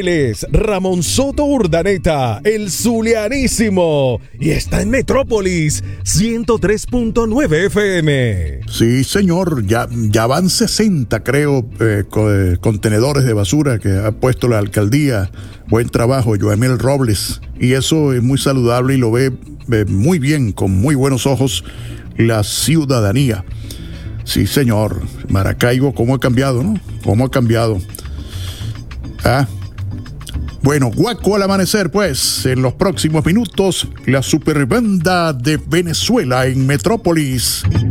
Él es Ramón Soto Urdaneta, el zulianísimo, y está en Metrópolis 103.9 FM. Sí, señor, ya van 60, creo, contenedores de basura que ha puesto la alcaldía. Buen trabajo, Joemel Robles. Y eso es muy saludable y lo ve muy bien, con muy buenos ojos, la ciudadanía. Sí, señor. Maracaibo, ¿cómo ha cambiado, no? ¿Cómo ha cambiado? Bueno, Guaco al amanecer, pues, en los próximos minutos, la superbanda de Venezuela en Metrópolis.